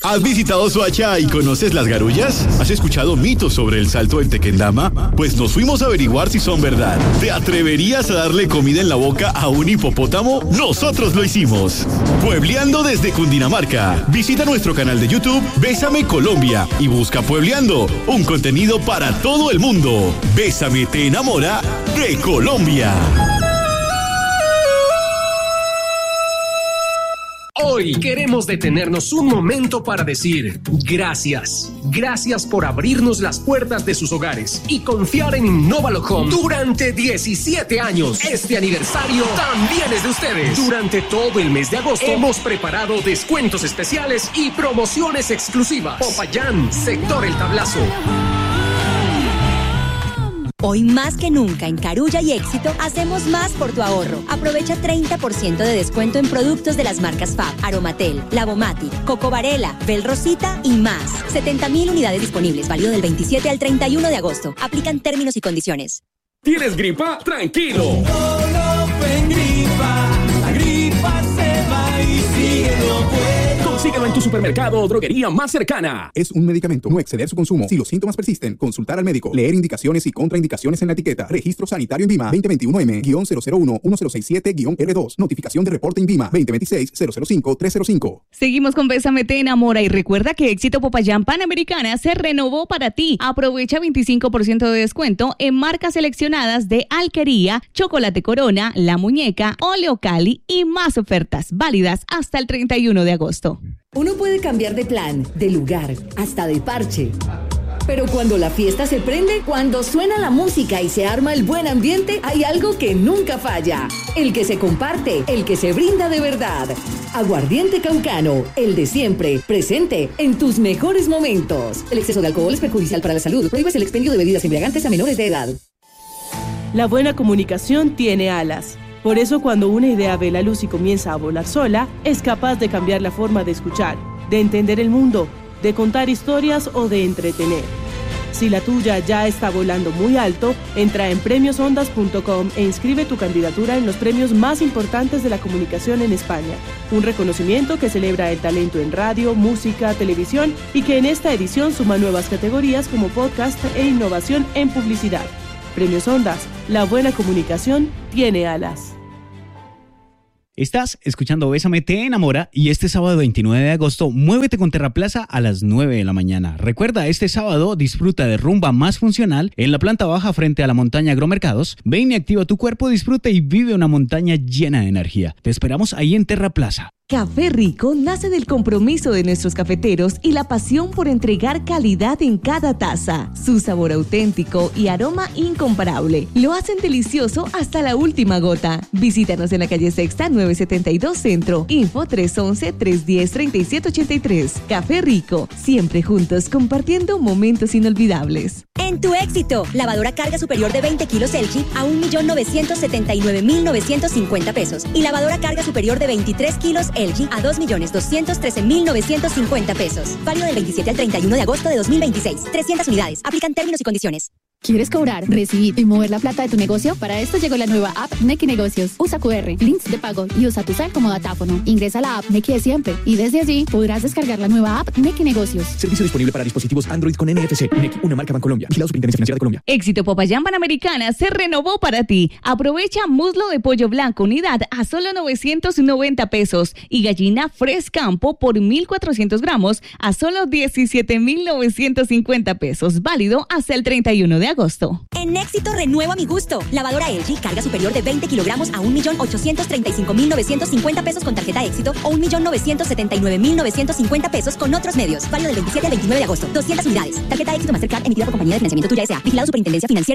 ¿Has visitado Soacha y conoces las garullas? ¿Has escuchado mitos sobre el salto en Tequendama? Pues nos fuimos a averiguar si son verdad. ¿Te atreverías a darle comida en la boca a un hipopótamo? Nosotros lo hicimos. Puebleando desde Cundinamarca. Visita nuestro canal de YouTube Bésame Colombia y busca Puebleando, un contenido para todo el mundo. Bésame te enamora de Colombia. Hoy queremos detenernos un momento para decir gracias. Gracias por abrirnos las puertas de sus hogares y confiar en Innovalo Home durante 17 años. Este aniversario también es de ustedes. Durante todo el mes de agosto hemos preparado descuentos especiales y promociones exclusivas. Popayán, sector El Tablazo. Hoy más que nunca en Carulla y Éxito hacemos más por tu ahorro. Aprovecha 30% de descuento en productos de las marcas Fab, Aromatel, Lavomatic, Coco Varela, Bel Rosita y más. 70,000 unidades disponibles, válido del 27 al 31 de agosto. Aplican términos y condiciones. ¿Tienes gripa? ¡Tranquilo! La gripa se va y síguelo pues. Consíguelo en tu supermercado o droguería más cercana. Es un medicamento. No exceder su consumo. Si los síntomas persisten, consultar al médico. Leer indicaciones y contraindicaciones en la etiqueta. Registro sanitario INVIMA 2021M-001-1067-R2. Notificación de reporte INVIMA 2026-005-305. Seguimos con Bésame te enamora y recuerda que Éxito Popayán Panamericana se renovó para ti. Aprovecha 25% de descuento en marcas seleccionadas de Alquería, Chocolate Corona, La Muñeca, Oleo Cali y más ofertas válidas hasta el 31 de agosto. Uno puede cambiar de plan, de lugar, hasta de parche. Pero cuando la fiesta se prende, cuando suena la música y se arma el buen ambiente, hay algo que nunca falla. El que se comparte, el que se brinda de verdad. Aguardiente Caucano, el de siempre, presente en tus mejores momentos. El exceso de alcohol es perjudicial para la salud. Prohíbes el expendio de bebidas embriagantes a menores de edad. La buena comunicación tiene alas. Por eso cuando una idea ve la luz y comienza a volar sola, es capaz de cambiar la forma de escuchar, de entender el mundo, de contar historias o de entretener. Si la tuya ya está volando muy alto, entra en premiosondas.com e inscribe tu candidatura en los premios más importantes de la comunicación en España. Un reconocimiento que celebra el talento en radio, música, televisión y que en esta edición suma nuevas categorías como podcast e innovación en publicidad. Premios Ondas, la buena comunicación tiene alas. Estás escuchando Bésame te enamora y este sábado 29 de agosto muévete con Terraplaza a las 9 de la mañana. Recuerda, este sábado disfruta de rumba más funcional en la planta baja frente a la montaña Agromercados. Ven y activa tu cuerpo, disfruta y vive una montaña llena de energía. Te esperamos ahí en Terraplaza. Café Rico nace del compromiso de nuestros cafeteros y la pasión por entregar calidad en cada taza. Su sabor auténtico y aroma incomparable lo hacen delicioso hasta la última gota. Visítanos en la calle Sexta 972 Centro. Info 311-310-3783. Café Rico, siempre juntos compartiendo momentos inolvidables. En tu éxito, lavadora carga superior de 20 kilos LG a 1.979.950 pesos y lavadora carga superior de 23 kilos LG a 2.213.950 pesos. Válido del 27 al 31 de agosto de 2026. 300 unidades. Aplican términos y condiciones. ¿Quieres cobrar, recibir y mover la plata de tu negocio? Para esto llegó la nueva app Nequi Negocios. Usa QR, links de pago y usa tu cel como datáfono. Ingresa a la app Nequi de siempre y desde allí podrás descargar la nueva app Nequi Negocios. Servicio disponible para dispositivos Android con NFC. Nequi, una marca Bancolombia. Vigilado Superintendencia Financiera de Colombia. Éxito Popayán Panamericana se renovó para ti. Aprovecha muslo de pollo blanco unidad a solo 990 pesos y gallina Fresh Campo por 1.400 gramos a solo 17.950 pesos. Válido hasta el 31 de agosto. En Éxito renueva mi gusto. Lavadora LG carga superior de 20 kilogramos a 1.835.950 pesos con tarjeta Éxito o 1.979.950 pesos con otros medios. Válido del 27 al 29 de agosto. 200 unidades. Tarjeta Éxito Mastercard emitida por Compañía de Financiamiento Tuya S.A. Vigilado Superintendencia Financiera